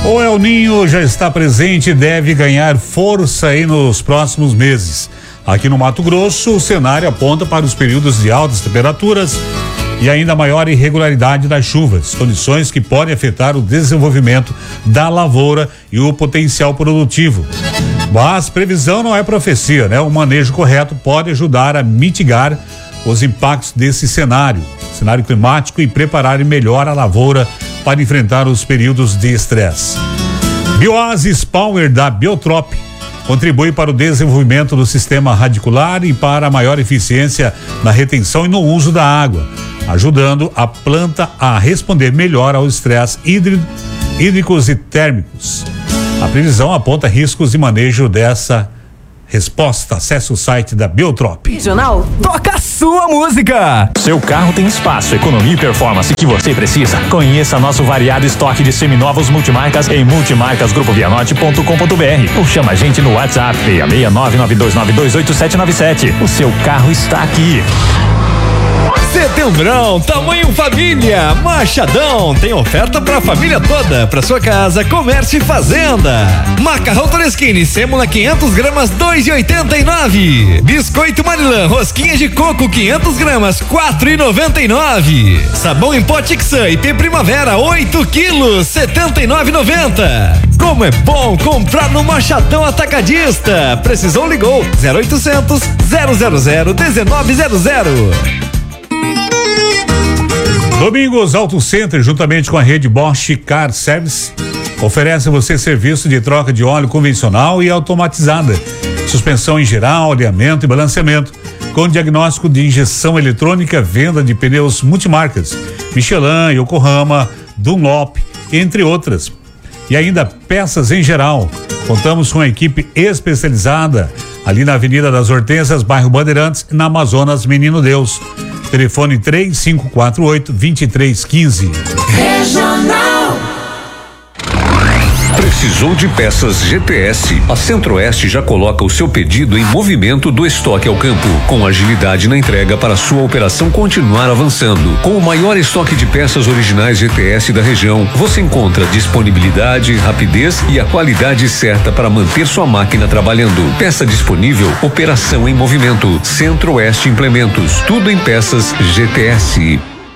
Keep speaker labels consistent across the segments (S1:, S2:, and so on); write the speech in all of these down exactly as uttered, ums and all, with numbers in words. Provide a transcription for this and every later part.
S1: O El Ninho já está presente e deve ganhar força aí nos próximos meses. Aqui no Mato Grosso, o cenário aponta para os períodos de altas temperaturas e ainda maior irregularidade das chuvas, condições que podem afetar o desenvolvimento da lavoura e o potencial produtivo. Mas previsão não é profecia, né? O manejo correto pode ajudar a mitigar os impactos desse cenário, cenário climático, e preparar melhor a lavoura para enfrentar os períodos de estresse. Bioasis Power da Biotrop contribui para o desenvolvimento do sistema radicular e para a maior eficiência na retenção e no uso da água, ajudando a planta a responder melhor ao estresse hídricos e térmicos. A previsão aponta riscos de manejo dessa resposta. Acesse o site da Biotrop.
S2: Regional, toca a sua música.
S3: Seu carro tem espaço, economia e performance que você precisa. Conheça nosso variado estoque de seminovos multimarcas em multimarcas grupo vianote ponto com ponto br ou chama a gente no WhatsApp seis seis nove nove dois nove dois oito sete nove sete. O seu carro está aqui.
S4: Setembro, tamanho família, Machadão, tem oferta pra família toda, pra sua casa, comércio e fazenda. Macarrão Toresquini, sêmula quinhentas gramas, dois e oitenta e nove. Biscoito Marilã, rosquinha de coco, quinhentas gramas, quatro e noventa e nove. Sabão em pó Tixan I P Primavera, oito quilos, setenta e nove e noventa. Como é bom comprar no Machadão Atacadista. Precisou, ligou zero oitocentos, zero zero zero, dezenove zero zero.
S1: Domingos Auto Center, juntamente com a rede Bosch Car Service, oferece a você serviço de troca de óleo convencional e automatizada, suspensão em geral, alinhamento e balanceamento, com diagnóstico de injeção eletrônica, venda de pneus multimarcas, Michelin, Yokohama, Dunlop, entre outras. E ainda peças em geral. Contamos com a equipe especializada ali na Avenida das Hortênsias, bairro Bandeirantes, na Amazonas Menino Deus. Telefone três cinco quatro oito, dois três um cinco.
S5: Regional.
S6: Precisou de peças G T S? A Centro-Oeste já coloca o seu pedido em movimento do estoque ao campo, com agilidade na entrega para sua operação continuar avançando. Com o maior estoque de peças originais G T S da região, você encontra disponibilidade, rapidez e a qualidade certa para manter sua máquina trabalhando. Peça disponível, operação em movimento. Centro-Oeste Implementos, tudo em peças G T S.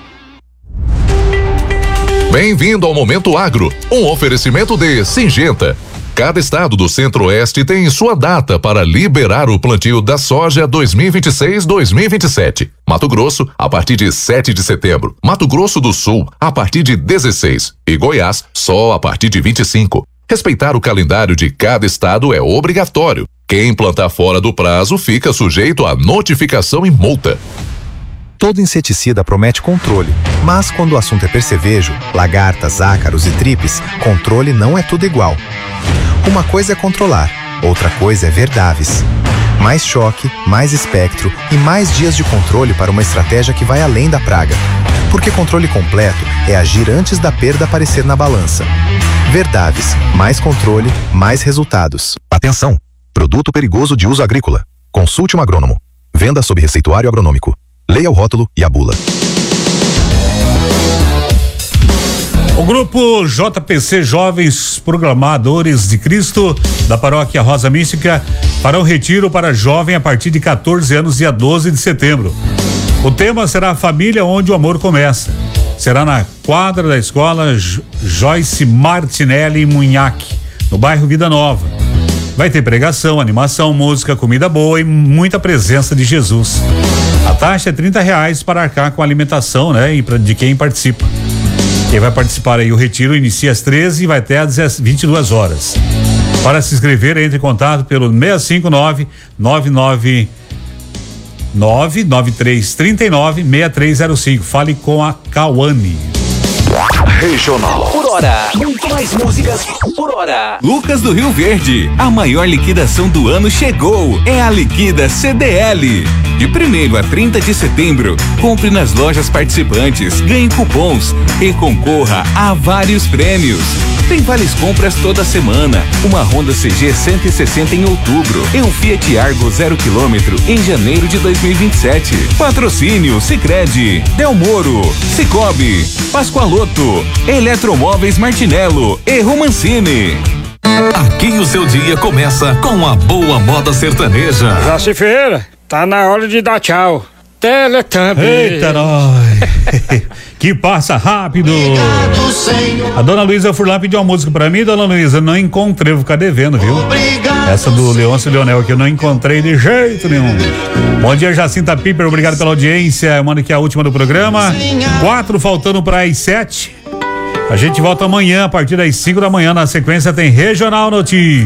S7: Bem-vindo ao Momento Agro, um oferecimento de Singenta. Cada estado do Centro-Oeste tem sua data para liberar o plantio da soja dois mil e vinte e seis a dois mil e vinte e sete. Mato Grosso, a partir de sete de setembro. Mato Grosso do Sul, a partir de dezesseis. E Goiás, só a partir de vinte e cinco. Respeitar o calendário de cada estado é obrigatório. Quem plantar fora do prazo fica sujeito a notificação e multa.
S8: Todo inseticida promete controle, mas quando o assunto é percevejo, lagartas, ácaros e tripes, controle não é tudo igual. Uma coisa é controlar, outra coisa é Verdavis. Mais choque, mais espectro e mais dias de controle para uma estratégia que vai além da praga. Porque controle completo é agir antes da perda aparecer na balança. Verdavis, mais controle, mais resultados.
S9: Atenção! Produto perigoso de uso agrícola. Consulte um agrônomo. Venda sob receituário agronômico. Leia o rótulo e a bula.
S1: O grupo J P C Jovens Programadores de Cristo, da paróquia Rosa Mística, fará um retiro para jovem a partir de quatorze anos, dia doze de setembro. O tema será a família onde o amor começa. Será na quadra da escola Joyce Martinelli Munhac, no bairro Vida Nova. Vai ter pregação, animação, música, comida boa e muita presença de Jesus. A taxa é trinta reais para arcar com a alimentação, né? E pra, de quem participa. Quem vai participar aí, o retiro inicia às treze e vai até às vinte e duas horas. Para se inscrever, entre em contato pelo seis cinco nove, nove nove nove, nove três três nove, seis três zero cinco. Fale com a Cauane.
S10: Regional.
S2: Por hora. Muito mais músicas por hora.
S11: Lucas do Rio Verde. A maior liquidação do ano chegou. É a Liquida C D L. De primeiro a trinta de setembro, compre nas lojas participantes, ganhe cupons e concorra a vários prêmios. Tem vales compras toda semana. Uma Honda C G cento e sessenta em outubro e um Fiat Argo zero quilômetro em janeiro de dois mil e vinte e sete. Patrocínio Sicredi, Del Moro, Cicobi, Pascoaloto, Eletromóveis Martinello e Romancini.
S12: Aqui o seu dia começa com a boa moda sertaneja.
S13: Jaci Ferreira, tá na hora de dar tchau. Teletubbies.
S1: Eita, nós. Que passa rápido.
S14: Obrigado, Senhor.
S1: A dona Luísa Furlan pediu uma música pra mim, dona Luísa, não encontrei, vou ficar devendo, viu?
S14: Obrigado,
S1: essa do Leôncio Leonel que eu não encontrei de jeito nenhum. Bom dia, Jacinta Piper, obrigado pela audiência. Eu mando aqui a última do programa. Quatro faltando para as sete. A gente volta amanhã a partir das cinco da manhã. Na sequência tem Regional Notícias.